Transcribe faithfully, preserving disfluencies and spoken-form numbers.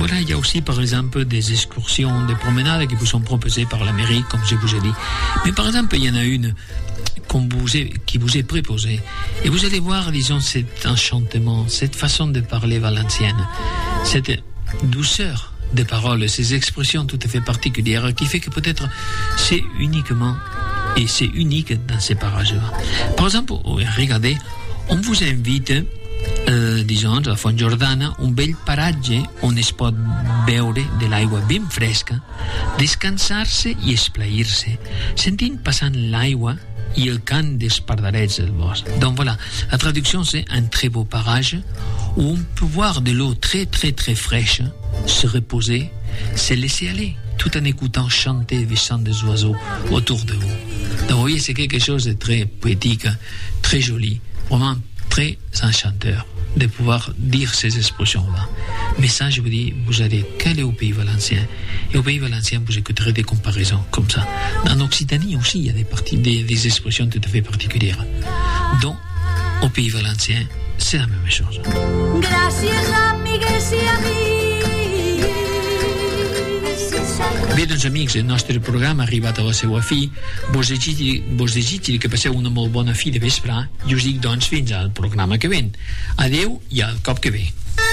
voilà, il y a aussi par exemple des excursions, des promenades qui vous sont proposées par la mairie, comme je vous ai dit. Mais par exemple, il y en a une qu'on vous est, qui vous est préposée. Et vous allez voir, disons, cet enchantement, cette façon de parler valencienne, cette douceur de paroles, ces expressions tout à fait particulières qui fait que peut-être c'est uniquement et c'est unique dans ces parages-là. Par exemple, regardez, on vous invite, eh, disons, a Fontgiordana, un bel paratge on es pot beure de l'aigua ben fresca, descansar-se i esplair-se, sentint passant l'aigua i el cant dels pardarets del bosc. Donc voilà, la traduction c'est un très beau parage où on peut voir de l'eau très très très fraîche se reposer, se laisser aller, tout en écoutant chanter les chants des oiseaux autour de vous. Donc vous voyez, c'est quelque chose de très poétique, très joli, vraiment très enchanteur de pouvoir dire ces expressions-là. Mais ça, je vous dis, vous allez qu'aller au Pays Valencien. Et au Pays Valencien, vous écouterez des comparaisons comme ça. En Occitanie aussi, il y a des, parties, des, des expressions tout à fait particulières. Donc, au Pays Valencien, c'est la même chose. Gràcies, amigues i amics. Bé, doncs, amics, el nostre programa ha arribat a la seva fi. Vos desitgi, vos desitgi que passeu una molt bona fi de vespre i us dic, doncs, fins al programa que ven. Adeu i al cop que ve.